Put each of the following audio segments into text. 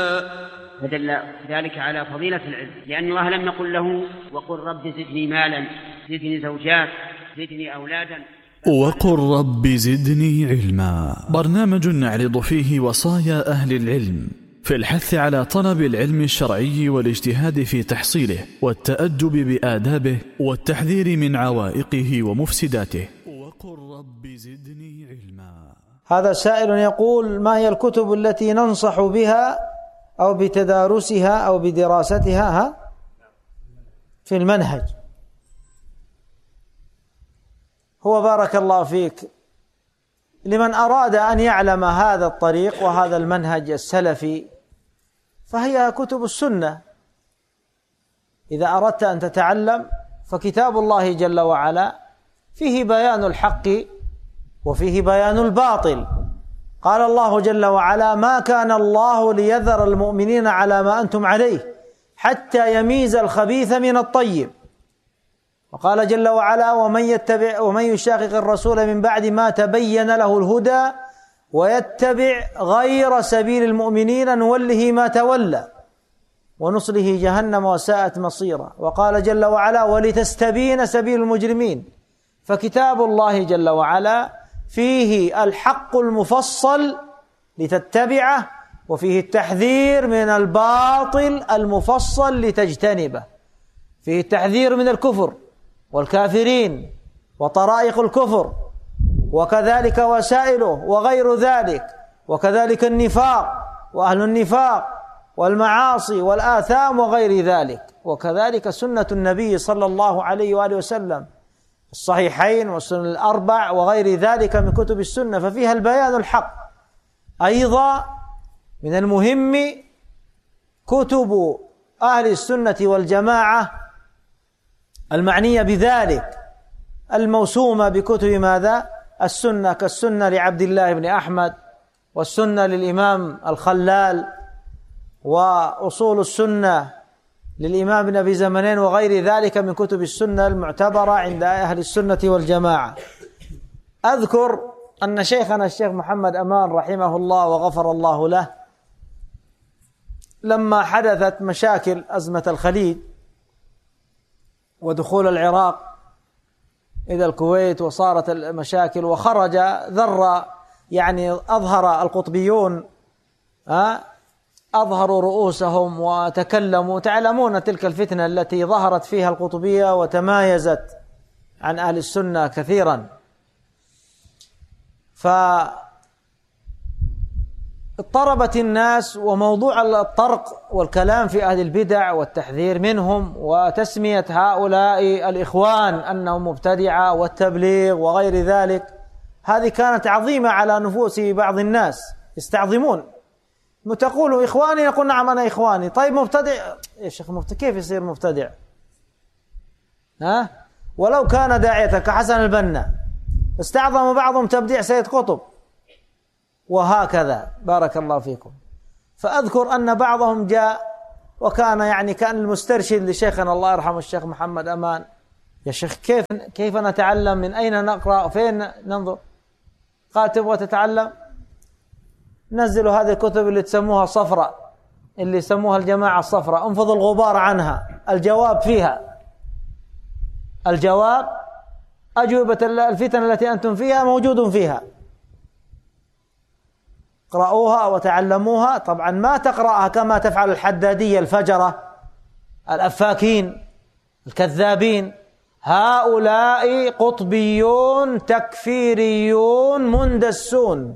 فدل ذلك على فضيلة العلم، لأن الله لم يقل له وقل رب زدني مالا، زدني زوجات، زدني أولادا. وقل رب زدني علما، برنامج نعرض فيه وصايا أهل العلم في الحث على طلب العلم الشرعي والاجتهاد في تحصيله والتأدب بآدابه والتحذير من عوائقه ومفسداته. وقل رب زدني علما. هذا سائل يقول: ما هي الكتب التي ننصح بها أو بتدارسها أو بدراستها في المنهج؟ هو بارك الله فيك لمن أراد أن يعلم هذا الطريق وهذا المنهج السلفي فهي كتب السنة. إذا أردت أن تتعلم فكتاب الله جل وعلا فيه بيان الحق وفيه بيان الباطل. قال الله جل وعلا: ما كان الله ليذر المؤمنين على ما أنتم عليه حتى يميز الخبيث من الطيب. وقال جل وعلا: ومن يشاقق الرسول من بعد ما تبين له الهدى ويتبع غير سبيل المؤمنين نوله ما تولى ونصله جهنم وساءت مصيرا. وقال جل وعلا: ولتستبين سبيل المجرمين. فكتاب الله جل وعلا فيه الحق المفصل لتتبعه، وفيه التحذير من الباطل المفصل لتجتنبه، فيه التحذير من الكفر والكافرين وطرائق الكفر وكذلك وسائله وغير ذلك، وكذلك النفاق وأهل النفاق والمعاصي والآثام وغير ذلك، وكذلك سنة النبي صلى الله عليه وآله وسلم الصحيحين والسنن الأربع وغير ذلك من كتب السنة، ففيها البيان الحق. أيضا من المهم كتب أهل السنة والجماعة المعنية بذلك الموسومة بكتب ماذا؟ السنة، كالسنة لعبد الله بن أحمد، والسنة للإمام الخلال، وأصول السنة للإمام ابن أبي زمنين وغير ذلك من كتب السنة المعتبرة عند أهل السنة والجماعة. أذكر أن شيخنا الشيخ محمد أمان رحمه الله وغفر الله له لما حدثت مشاكل أزمة الخليج ودخول العراق إلى الكويت وصارت المشاكل وخرج يعني أظهر القطبيون أظهروا رؤوسهم وتكلموا. تعلمون تلك الفتنة التي ظهرت فيها القطبية وتمايزت عن أهل السنة كثيرا، فاضطربت الناس، وموضوع الطرق والكلام في أهل البدع والتحذير منهم وتسمية هؤلاء الإخوان أنهم مبتدعة والتبليغ وغير ذلك، هذه كانت عظيمة على نفوس بعض الناس يستعظمون. تقول إخواني، يقول نعم أنا إخواني. طيب مبتدع يا شيخ، كيف يصير مبتدع؟ ولو كان داعية كحسن البنا استعظم بعضهم تبديع سيد قطب، وهكذا بارك الله فيكم. فأذكر أن بعضهم جاء وكان يعني كان المسترشد لشيخنا الله يرحمه الشيخ محمد أمان: يا شيخ كيف نتعلم؟ من أين نقرأ؟ فين ننظر؟ قال: تبغى تتعلم؟ نزلوا هذه الكتب اللي تسموها صفراء، اللي يسموها الجماعة الصفراء، انفض الغبار عنها. الجواب فيها، الجواب أجوبة الفتن التي أنتم فيها موجود فيها، اقرأوها وتعلموها. طبعا ما تقرأها كما تفعل الحدادية الفجرة الأفاكين الكذابين. هؤلاء قطبيون تكفيريون مندسون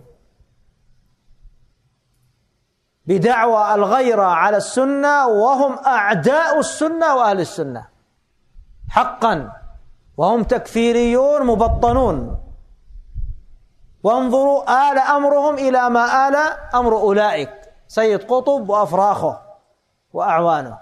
بدعوى الغيرة على السنة، وهم أعداء السنة وأهل السنة حقا، وهم تكفيريون مبطنون. وانظروا آل أمرهم إلى ما آل أمر أولئك، سيد قطب وأفراخه وأعوانه.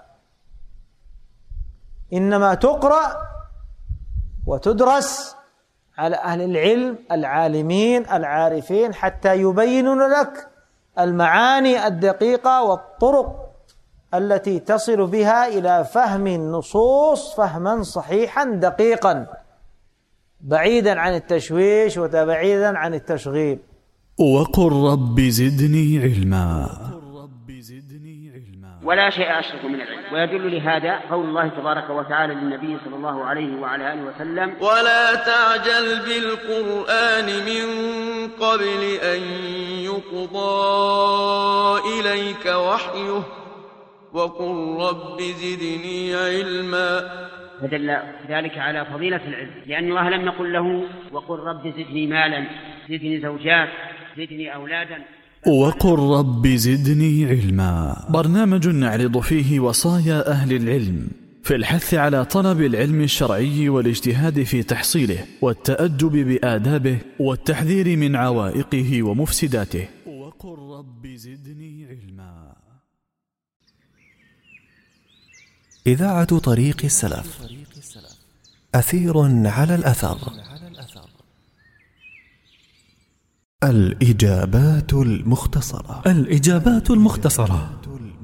إنما تقرأ وتدرس على أهل العلم العالمين العارفين حتى يبينون لك المعاني الدقيقة والطرق التي تصل بها إلى فهم النصوص فهما صحيحا دقيقا، بعيدا عن التشويش وبعيدا عن التشغيل. وقل رب زدني علما. ولا شيء أشرف من العلم. ويدل لهذا قول الله تبارك وتعالى للنبي صلى الله عليه وعلى آله وسلم: ولا تعجل بالقرآن من قبل أن يقضى إليك وحيه وقل رب زدني علما. فدل ذلك على فضيلة العلم، لأن الله لم يقل له: وقل رب زدني مالا، زدني زوجات، زدني أولادا. وقل رب زدني علما، برنامج نعرض فيه وصايا أهل العلم في الحث على طلب العلم الشرعي والاجتهاد في تحصيله والتأدب بآدابه والتحذير من عوائقه ومفسداته. وقل رب زدني علما. إذاعة طريق السلف، أثير على الأثر. الإجابات المختصرة. الإجابات المختصرة.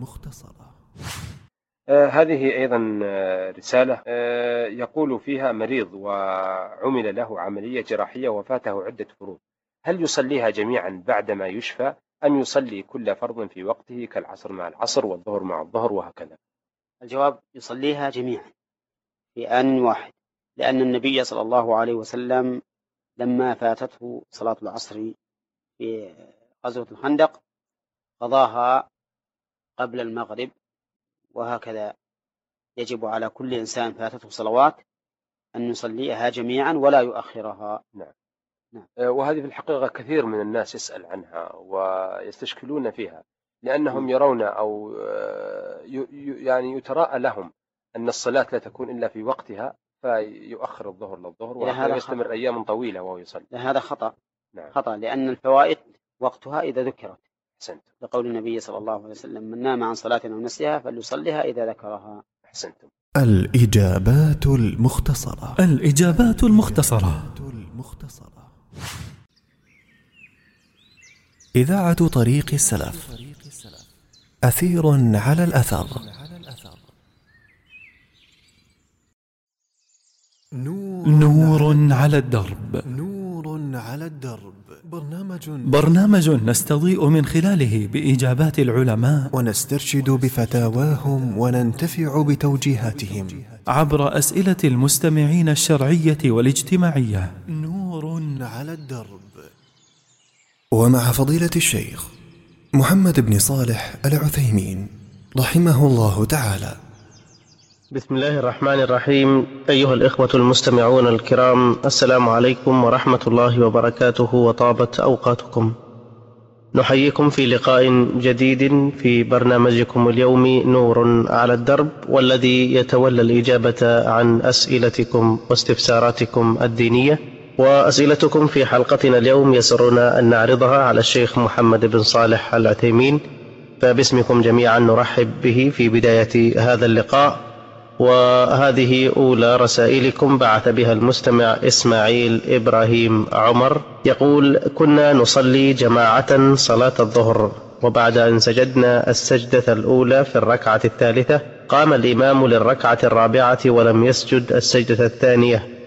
هذه أيضا رسالة يقول فيها: مريض وعمل له عملية جراحية وفاته عدة فروض، هل يصليها جميعا بعدما يشفى أم يصلي كل فرض في وقته كالعصر مع العصر والظهر مع الظهر وهكذا؟ الجواب: يصليها جميعا في آن واحد، لأن النبي صلى الله عليه وسلم لما فاتته صلاة العصر في غزوة الخندق قضاها قبل المغرب، وهكذا يجب على كل إنسان فاتته صلوات أن يصليها جميعا ولا يؤخرها. نعم. وهذه في الحقيقة كثير من الناس يسأل عنها ويستشكلون فيها، لأنهم يرون أو يعني يتراءى لهم أن الصلاة لا تكون إلا في وقتها، فيؤخر الظهر للظهر وهذا يستمر أيام طويلة وهو يصلي. هذا خطأ. نعم. خطأ، لأن الفوائد وقتها إذا ذكرت. أحسنت. لقول النبي صلى الله عليه وسلم: من نام عن صلاة أو نسيها فليصليها إذا ذكرها. أحسنتم. الإجابات المختصرة. الإجابات المختصرة. إذاعة طريق السلف، أثير على الأثر. نور على الدرب. برنامج نستضيء من خلاله بإجابات العلماء ونسترشد بفتاواهم وننتفع بتوجيهاتهم عبر أسئلة المستمعين الشرعية والاجتماعية. نور على الدرب، ومع فضيلة الشيخ محمد بن صالح العثيمين رحمه الله تعالى. بسم الله الرحمن الرحيم. أيها الإخوة المستمعون الكرام، السلام عليكم ورحمة الله وبركاته وطابت أوقاتكم. نحييكم في لقاء جديد في برنامجكم اليومي نور على الدرب، والذي يتولى الإجابة عن أسئلتكم واستفساراتكم الدينية. وأسئلتكم في حلقتنا اليوم يسرنا أن نعرضها على الشيخ محمد بن صالح العثيمين، فباسمكم جميعا نرحب به في بداية هذا اللقاء. وهذه أولى رسائلكم بعث بها المستمع إسماعيل إبراهيم عمر، يقول: كنا نصلي جماعة صلاة الظهر، وبعد أن سجدنا السجدة الأولى في الركعة الثالثة قام الإمام للركعة الرابعة ولم يسجد السجدة الثانية،